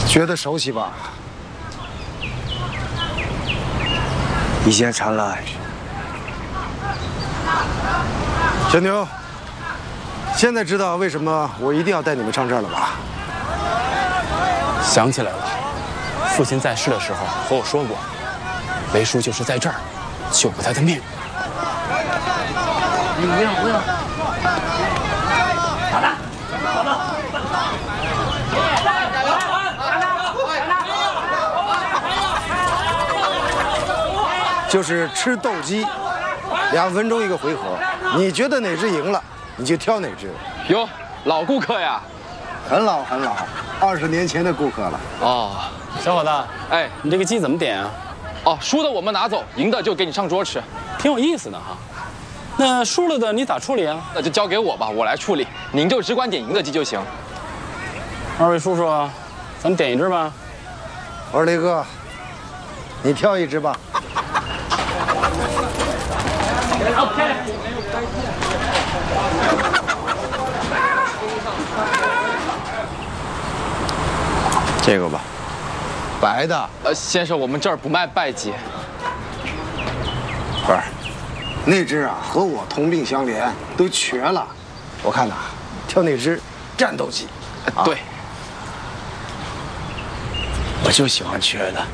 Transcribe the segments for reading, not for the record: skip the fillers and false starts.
觉得熟悉吧？一线传来，小牛，现在知道为什么我一定要带你们上这儿了吧？ 想起来了，父亲在世的时候和我说过，雷叔就是在这儿救过他的命。 不用。好的。 就是吃斗鸡，2分钟一个回合，你觉得哪只赢了，你就挑哪只。 哟，老顾客呀， 很老，20年前的顾客了。 哦， 小伙子， 哎， 你这个鸡怎么点啊？ 哦，输的我们拿走，赢的就给你上桌吃， 挺有意思的哈。那输了的你咋处理啊？ 那就交给我吧，我来处理，您就只管点赢的鸡就行。 二位叔叔，咱们点一只吧。 我说雷哥，你挑一只吧。这个吧，白的。 先生，我们这儿不卖败鸡。 不是，那只啊和我同病相怜，都瘸了。我看呐，挑那只战斗鸡。 对， 我就喜欢瘸的。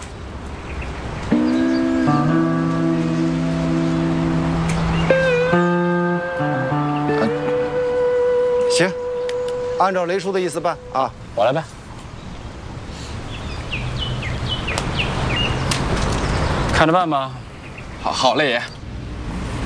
行，按照雷叔的意思办啊。 我来办。看着办吧。 好嘞，爷。